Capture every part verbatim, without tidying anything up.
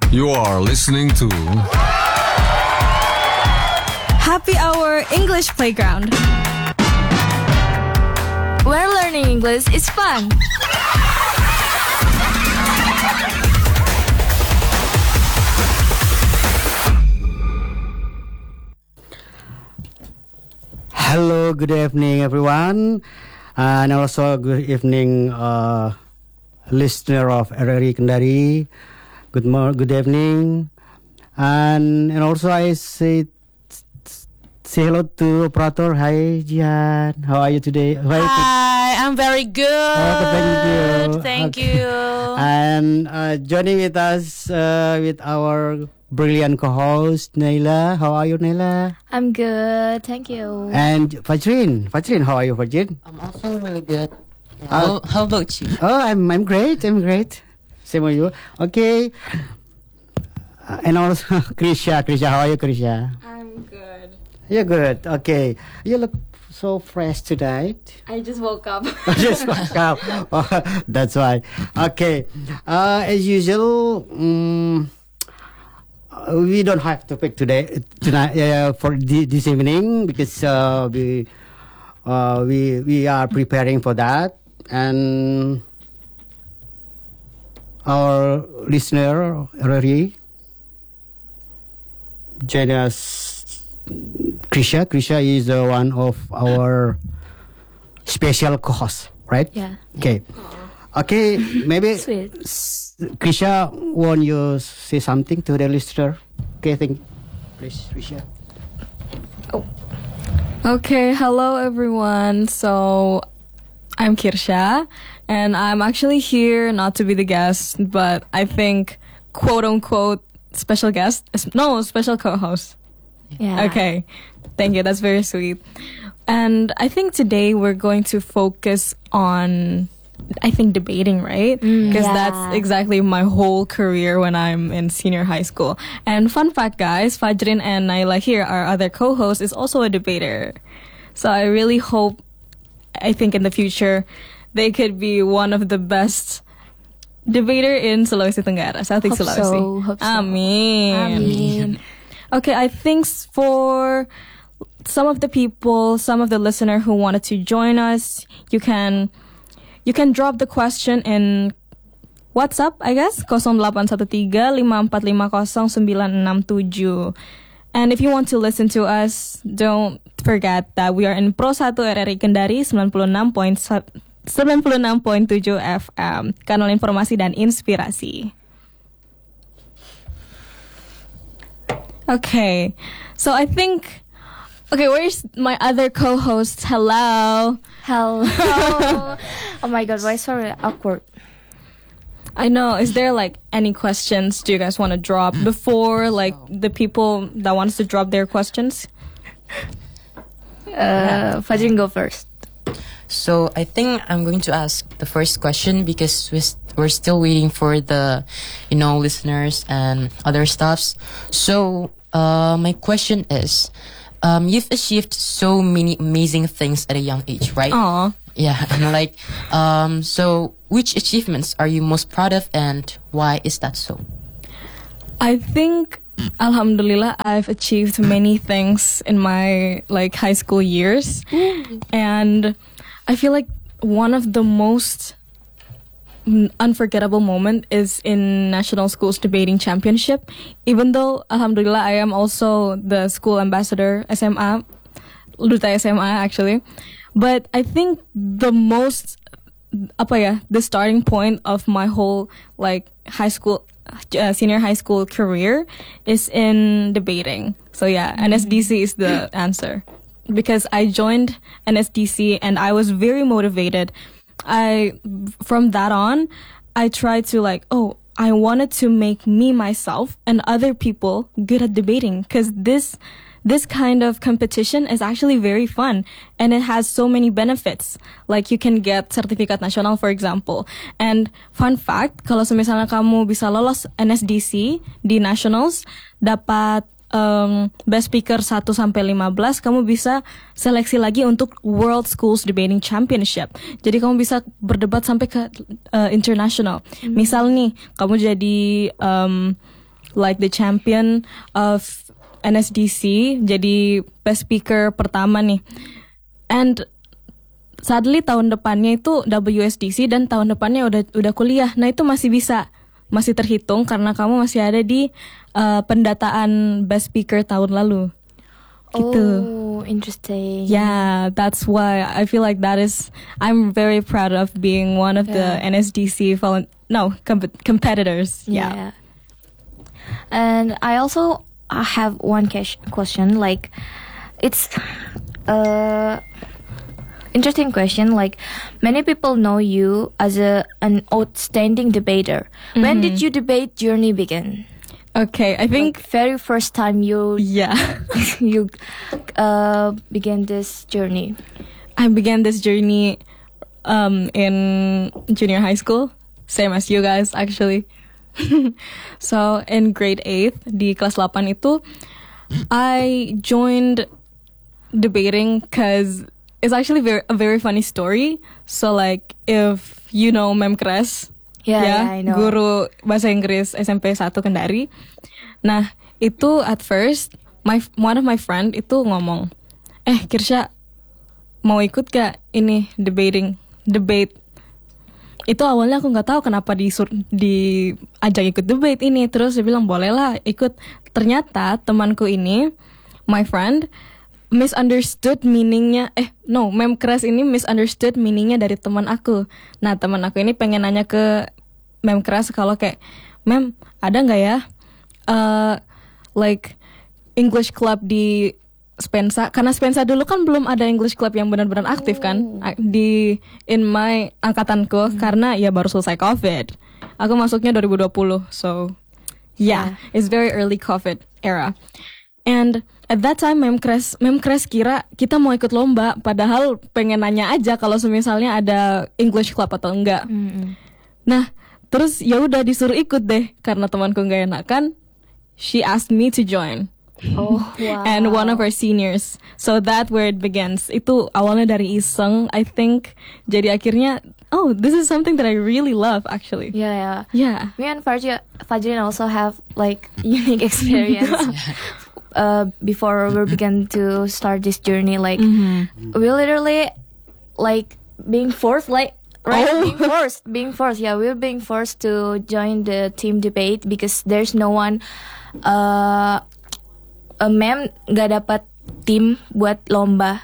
You are listening to Happy Hour English Playground, where learning English is fun. Hello, good evening, everyone, and also good evening, uh, listener of R R I Kendari. Good morning, good evening, and and also I say say hello to operator. Hi, Jihan. How are you today? How are you today? Hi, I'm very good. Oh, thank you. Thank Okay. you. And uh, joining with us uh, with our brilliant co-host Naila. How are you, Naila? I'm good, thank you. And Fajrin. Fajrin, how are you, Fajrin? I'm also really good. Uh, how, how about you? Oh, I'm I'm great. I'm great. Same with you. Okay. Uh, and also Krisha. Krisha, how are you, Krisha? I'm good. You're good. Okay. You look so fresh tonight. I just woke up. Just woke up. Oh, that's why. Okay. Uh, as usual, um, we don't have topic today tonight uh, for thi- this evening because uh, we uh, we we are preparing for that, and our listener Rory join us. Krisha, Krisha is uh, one of our special co-hosts, right? Yeah. Okay. Okay, maybe Sweet. S- Krisha, want you say something to the listener? Okay, thank please, Krisha. Okay, hello everyone. So, I'm Kirsha, and I'm actually here not to be the guest, but I think quote unquote special guest. No, special co-host. Yeah. Okay, thank you. That's very sweet. And I think today we're going to focus on, I think, debating, right? Because yeah. that's exactly my whole career when I'm in senior high school. And fun fact, guys, Fajrin and Naila here, our other co-host, is also a debater. So I really hope, I think in the future, they could be one of the best debater in Sulawesi Tenggara, Southeast Hope Sulawesi. so, hope so. Amin. Amin. Okay, I think s- for some of the people, some of the listener who wanted to join us, you can you can drop the question in WhatsApp, I guess, zero eight one three lima empat lima zero sembilan enam tujuh. And if you want to listen to us, don't forget that we are in Pro satu R R I Kendari sembilan puluh enam koma tujuh F M, kanal informasi dan inspirasi. Okay, so I think, okay, where's my other co-host? Hello. Hello. Oh my god, why so awkward? I know, is there like any questions do you guys want to drop before like the people that wants to drop their questions? Uh, Fajrin, go first. So I think I'm going to ask the first question because we're, we're still waiting for the, you know, listeners and other stuffs. So uh, my question is, um, you've achieved so many amazing things at a young age, right? Aw. Yeah, and like, um, so which achievements are you most proud of, and why is that so? I think, alhamdulillah, I've achieved many things in my like high school years. And I feel like one of the most mm, unforgettable moment is in National Schools Debating Championship. Even though, alhamdulillah, I am also the school ambassador, S M A, Duta S M A actually. But I think the most, apa ya, the starting point of my whole like high school, uh, senior high school career is in debating. So yeah, N S D C is the answer. Because I joined N S D C and I was very motivated. I, from that on, I tried to like, oh, I wanted to make me, myself, and other people good at debating. Because this, this kind of competition is actually very fun. And it has so many benefits. Like you can get Sertifikat Nasional, for example. And fun fact, kalau misalnya kamu bisa lolos N S D C di Nationals, dapat Um, best speaker satu sampai lima belas, kamu bisa seleksi lagi untuk World Schools Debating Championship. Jadi kamu bisa berdebat sampai ke uh, international. Mm. Misal nih, kamu jadi um, like the champion of N S D C, jadi best speaker pertama nih. And sadly tahun depannya itu W S D C dan tahun depannya udah udah kuliah. Nah itu masih bisa, masih terhitung karena kamu masih ada di uh, pendataan best speaker tahun lalu. Gitu. Oh, interesting. Yeah, that's why I feel like that is. I'm very proud of being one of the Yeah. N S D C volun- no com- competitors. Yeah. Yeah. And I also I have one ques- question. Like, it's uh interesting question. Like, many people know you as a an outstanding debater. When did your debate journey begin? Okay, I think Like, very first time you yeah. you uh began this journey. I began this journey um, in junior high school, same as you guys actually. So in grade eight di kelas delapan itu, I joined debating because it's actually very, a very funny story. So like if you know Mem Kres, Yeah, ya, yeah, I know. guru bahasa Inggris S M P satu Kendari. Nah itu at first my one of my friend itu ngomong, eh Kirsha mau ikut gak ini debating debate. Itu awalnya aku nggak tahu kenapa disur diajak ikut debate ini. Terus dia bilang boleh lah ikut. Ternyata temanku ini, my friend, misunderstood meaningnya. Eh no, Mem Kres ini misunderstood meaningnya dari teman aku. Nah teman aku ini pengen nanya ke Mem Kres kalau kayak, Mem ada nggak ya uh, like English club di Spensa, karena Spensa dulu kan belum ada English club yang benar-benar aktif kan di in my angkatanku hmm. karena ya baru selesai COVID. Aku masuknya dua ribu dua puluh, so yeah, yeah. It's very early COVID era. And at that time Mem Kres Mem Kres kira kita mau ikut lomba, padahal pengen nanya aja kalau misalnya ada English club atau enggak. Mm-hmm. Nah, terus ya udah disuruh ikut deh karena temanku nggak enakan. She asked me to join. Oh, wow. And one of our seniors. So that where it begins. Itu awalnya dari iseng, I think. Jadi akhirnya, oh, this is something that I really love, actually. Yeah, yeah. Yeah. Me and Fajrin, Fajrin also have like unique experience. uh, before we began to start this journey, like mm-hmm. we literally like being forced, like right, oh. being forced, being forced. Yeah, we were being forced to join the team debate because there's no one. Uh, A mem gak dapat tim buat lomba.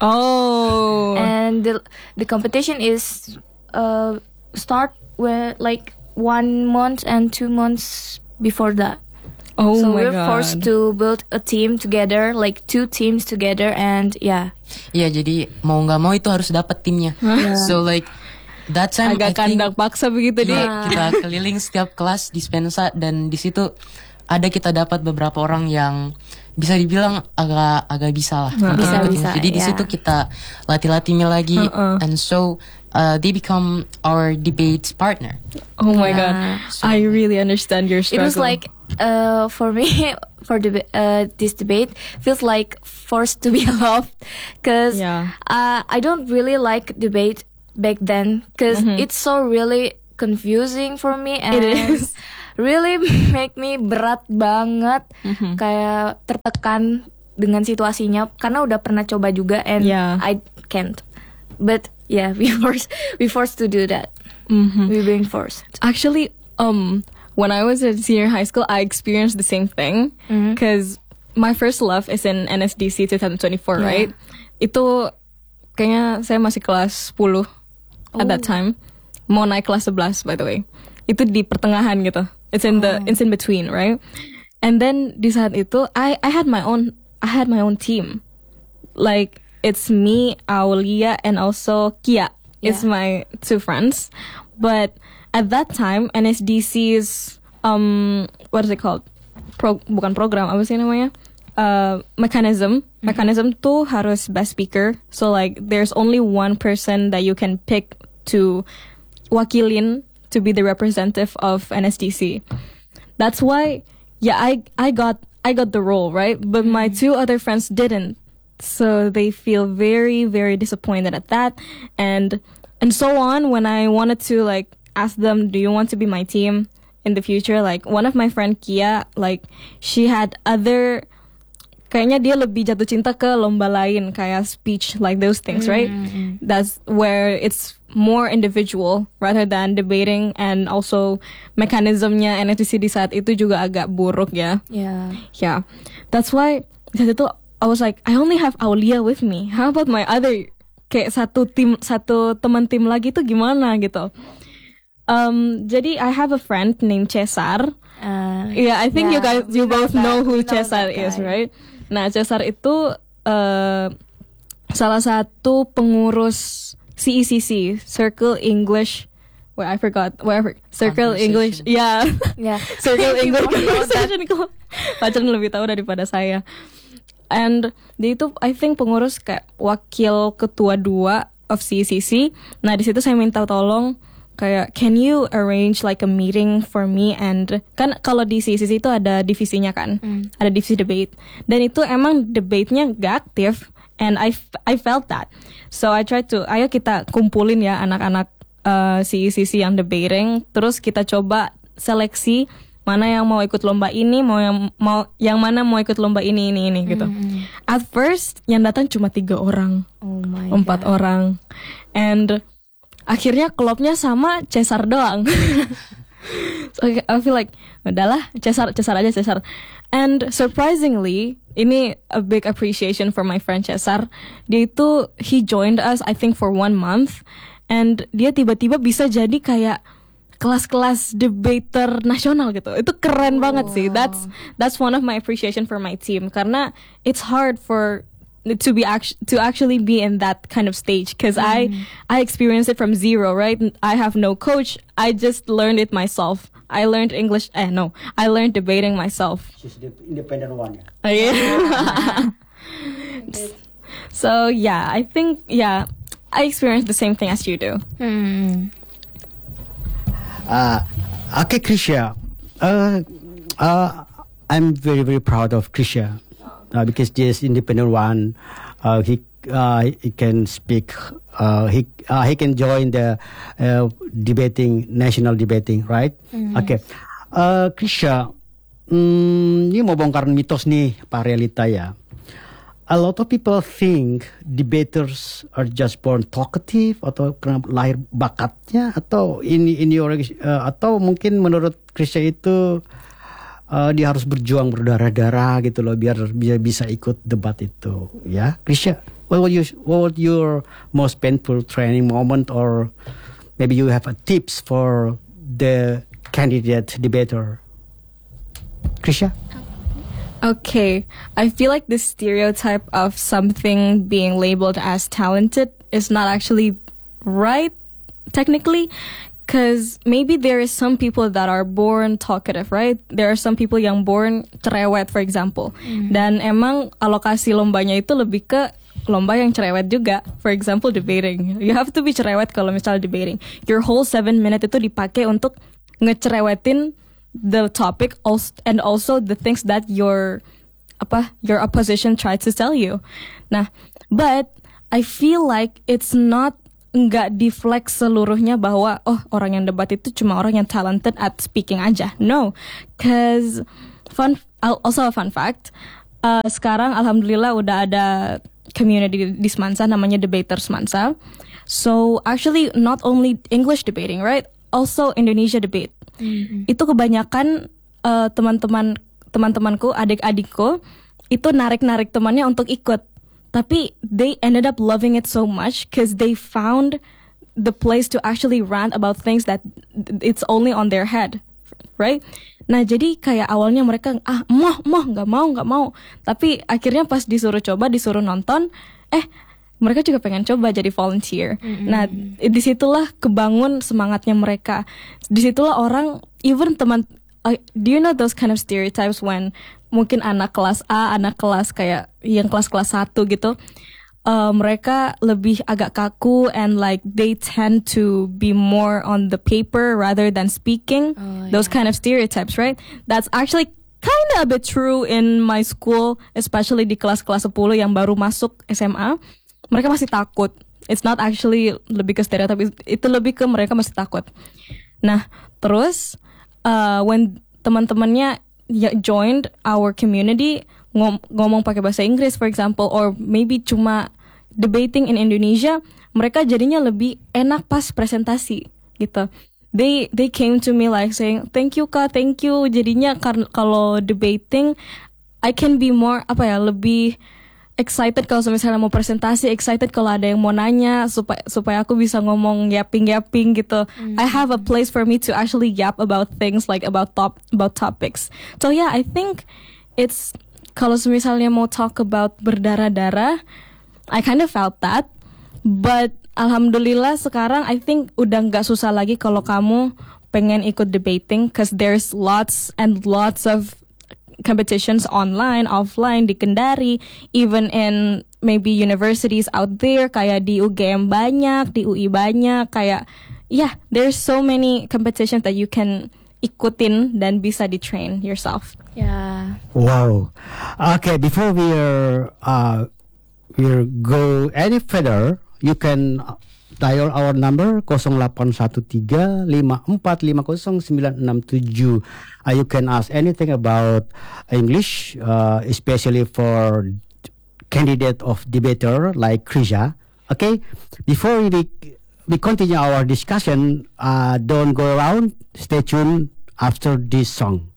Oh. And the the competition is uh start where like one month and two months before that. Oh so my we're god. forced to build a team together, like two teams together, and yeah. Iya, jadi mau nggak mau itu harus dapat timnya. Yeah. So like that time agak kandang paksa begitu dia. deh. Kita keliling setiap kelas di Spensa dan di situ ada kita dapat beberapa orang yang bisa dibilang agak agak bisa lah nah, bisa, bisa, jadi di situ yeah. kita latih-latihnya lagi uh-uh. and so uh, they become our debate partner. Oh my yeah. god, so, I really understand your struggle. It was like uh, for me for the uh, this debate feels like forced to be loved because yeah. uh, I don't really like debate back then because mm-hmm. it's so really confusing for me and it is. Really make me berat banget, mm-hmm. kayak tertekan dengan situasinya karena udah pernah coba juga and yeah. I can't. But yeah, we forced we forced to do that. Mm-hmm. We being forced. Actually, um, when I was in senior high school, I experienced the same thing because mm-hmm. my first love is in N S D C twenty twenty-four, yeah. right? Itu kayaknya saya masih kelas sepuluh oh. at that time. Mau naik kelas sebelas, by the way. Itu di pertengahan gitu. It's in the it's in between, right? And then di saat itu I I had my own I had my own team. Like it's me, Aulia, and also Kia. Yeah. It's my two friends. But at that time N S D C's um what is it called? Pro, bukan program, apa sih namanya? Uh, mechanism. Mm-hmm. Mechanism tuh harus best speaker. So like there's only one person that you can pick to wakilin to be the representative of N S D C. That's why, yeah, I I got I got the role, right? But my two other friends didn't, so they feel very very disappointed at that, and and so on. When I wanted to like ask them, do you want to be my team? in the future. Like one of my friend Kia, like she had other, kayaknya dia lebih jatuh cinta ke lomba lain kayak speech, like those things, right? Mm-hmm. That's where it's more individual rather than debating, and also mekanismenya N S D C di saat itu juga agak buruk ya. Yeah. Yeah, that's why di saat itu I was like, I only have Aulia with me. How about my other, kayak satu tim, satu teman tim lagi tuh gimana gitu. Um, jadi I have a friend named Cesar. Uh, Yeah, I think yeah, you guys, we you know both that- know we who know Cesar that is, guy. right? Nah, Cesar itu uh, salah satu pengurus C E C C, Circle English. Wait, I forgot. Whatever. Circle English. Conversation. Yeah. Yeah. Circle You English don't know that. Conversation Club. Pacaran lebih tahu daripada saya. And dia itu, I think pengurus kayak wakil ketua dua of C E C C. Nah, di situ saya minta tolong kayak, can you arrange like a meeting for me, and kan kalau di C E C C itu ada divisinya kan, Mm. ada divisi debate, dan itu emang debate-nya gak aktif, and I f- I felt that, so I tried to, ayo kita kumpulin ya anak-anak uh, C E C C yang debating, terus kita coba seleksi mana yang mau ikut lomba ini, mau yang mau yang mana mau ikut lomba ini ini ini gitu. At first yang datang cuma tiga orang, Oh my empat God. orang, and akhirnya klubnya sama Cesar doang. So I feel like udahlah Cesar Cesar aja Cesar. And surprisingly, ini a big appreciation for my friend Cesar. Dia itu, he joined us I think for one month, and dia tiba-tiba bisa jadi kayak kelas-kelas debater nasional gitu. Itu keren banget sih. That's that's one of my appreciation for my team, karena it's hard for to be act- to actually be in that kind of stage, because I I experienced it from zero, right? I have no coach. I just learned it myself. I learned English. Eh no, I learned debating myself. She's the independent one. Oh, yeah. So yeah, I think yeah, I experienced the same thing as you do. Hmm. Uh, okay, Krisha. Uh, uh, I'm very, very proud of Krisha uh, because this independent one, uh, he uh, he can speak. Uh, he uh, he can join the uh, debating, national debating, right? Okay, uh, Krisha. Hmm, ini mau bongkar mitos nih, Pak Realita ya. A lot of people think debaters are just born talkative, atau karena lahir bakatnya, atau ini ini orang uh, atau mungkin menurut Krisha itu uh, dia harus berjuang berdarah-darah gitu loh biar bisa bisa ikut debat itu ya. Krisha, what was you what was your most painful training moment, or maybe you have a tips for the candidate debater? Krisha? Okay, I feel like this stereotype of something being labeled as talented is not actually right, technically, because maybe there is some people that are born talkative, right? There are some people yang born cerewet, for example. Dan emang alokasi lombanya itu lebih ke lomba yang cerewet juga. For example, debating. You have to be cerewet kalau misalnya debating. Your whole seven minute itu dipakai untuk ngecerewetin the topic also, and also the things that your apa your opposition tries to tell you. Nah, but I feel like it's not, nggak deflect seluruhnya bahwa oh orang yang debat itu cuma orang yang talented at speaking aja. No, cause fun also a fun fact. Uh, sekarang alhamdulillah udah ada community di Semansa namanya Debater Semansa. So actually not only English debating, right? Also Indonesia debate. Mm-hmm. Itu kebanyakan uh, teman-teman teman-temanku, adik-adikku itu narik-narik temannya untuk ikut. Tapi they ended up loving it so much because they found the place to actually rant about things that it's only on their head, right? Nah jadi kayak awalnya mereka ah moh moh nggak mau nggak mau, tapi akhirnya pas disuruh coba disuruh nonton, eh mereka juga pengen coba jadi volunteer. Mm-hmm. Nah, disitulah kebangun semangatnya mereka. Disitulah orang, even teman, uh, do you know those kind of stereotypes when mungkin anak kelas A, anak kelas kayak yang kelas-kelas satu gitu, uh, mereka lebih agak kaku and like they tend to be more on the paper rather than speaking. Oh, those yeah. kind of stereotypes, right? That's actually kind of a bit true in my school, especially di kelas-kelas sepuluh yang baru masuk S M A. Mereka masih takut. It's not actually lebih ke stereotip, itu lebih ke mereka masih takut. Nah, terus uh, when teman-temannya ya- joined our community ngom- ngomong pakai bahasa Inggris, for example, or maybe cuma debating in Indonesia, mereka jadinya lebih enak pas presentasi gitu. They they came to me like saying thank you kak, thank you. Jadinya kar- kalau debating, I can be more apa ya lebih excited kalau misalnya mau presentasi, excited kalau ada yang mau nanya supaya supaya aku bisa ngomong yapping-yapping gitu. Mm. I have a place for me to actually yap about things like about top about topics. So yeah, I think it's kalau misalnya mau talk about berdarah-darah, I kind of felt that, but alhamdulillah sekarang I think udah nggak susah lagi kalau kamu pengen ikut debating, cause there's lots and lots of competitions online, offline, di Kendari, even in maybe universities out there, kayak di U G M banyak, di U I banyak, kayak yeah, there's so many competitions that you can ikutin dan bisa di-train yourself. Yeah. Wow. Okay, before we are uh, we go any further, you can dial our number zero eight one three lima empat lima zero sembilan enam tujuh. Uh, you can ask anything about English, uh, especially for candidate of debater like Krisha. Okay, before we we continue our discussion, uh, don't go around. Stay tuned after this song.